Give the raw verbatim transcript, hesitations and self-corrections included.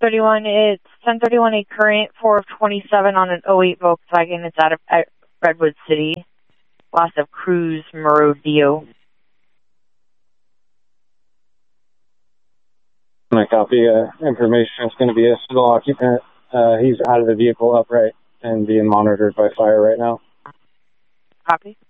thirty-one, it's ten thirty-one, a current four of twenty-seven on an oh eight Volkswagen. It's out of at Redwood City. Loss of Cruz Merodio. My copy uh, information is going to be a still occupant. Uh, he's out of the vehicle upright and being monitored by fire right now. Copy.